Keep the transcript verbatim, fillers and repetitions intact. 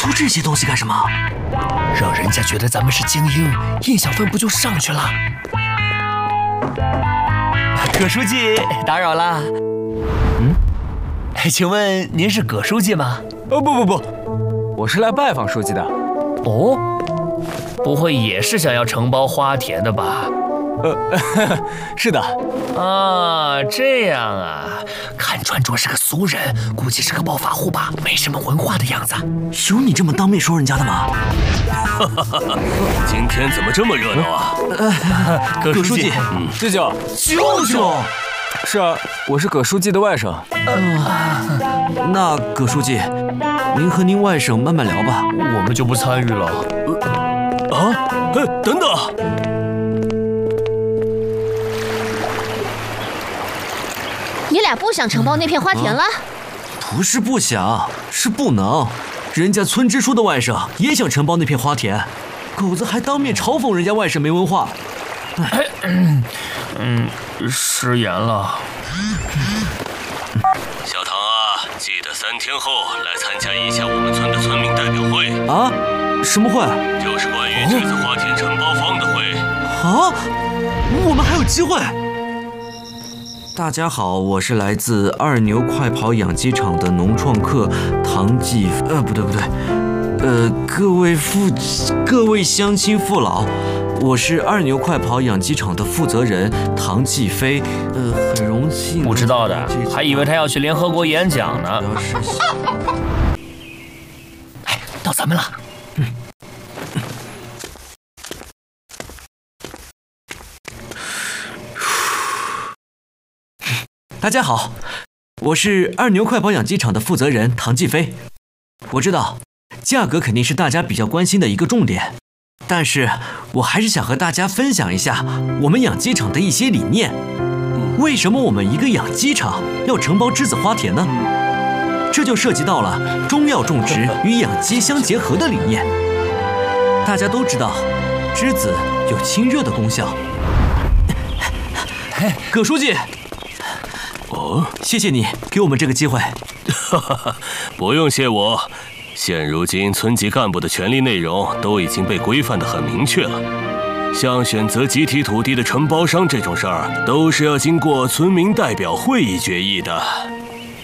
修这些东西干什么？让人家觉得咱们是精英，印象分不就上去了？葛书记，打扰啦。嗯，请问您是葛书记吗？ 哦，不不不，我是来拜访书记的。 哦，不会也是想要承包花田的吧？ 呃，呵呵是的。 啊，这样啊，看穿着是个俗人，估计是个暴发户吧，没什么文化的样子。有你这么当面说人家的吗？ 今天怎么这么热闹啊？ 呃、葛书记， 嗯，舅舅， 舅舅， 是啊，我是葛书记的外甥。 呃，那葛书记，您和您外甥慢慢聊吧， 我们就不参与了。 呃、啊，哎，等等。 你俩不想承包那片花田了？啊、 不是不想，是不能。人家村支书的外甥也想承包那片花田，狗子还当面嘲讽人家外甥没文化。 哎，嗯，嗯，食言了。 小唐啊，记得三天后来参加一下我们村的村民代表会啊？什么会？ 就是关于栀子花田承包方的会。 啊？我们还有机会？大家好，我是来自二牛快跑养鸡场的农创客唐继，呃，不对不对，呃，各位父，各位乡亲父老，我是二牛快跑养鸡场的负责人唐继飞，呃，很荣幸。 不知道的，还以为他要去联合国演讲呢。哎，到咱们了。嗯。 大家好，我是二牛快跑养鸡场的负责人唐继飞。我知道价格肯定是大家比较关心的一个重点，但是我还是想和大家分享一下我们养鸡场的一些理念。为什么我们一个养鸡场要承包栀子花田呢？这就涉及到了中药种植与养鸡相结合的理念。大家都知道，栀子有清热的功效。葛书记。 哦， 谢谢你给我们这个机会。 哈哈，不用谢我。现如今村级干部的权利内容都已经被规范得很明确了。像选择集体土地的承包商这种事儿，都是要经过村民代表会议决议的。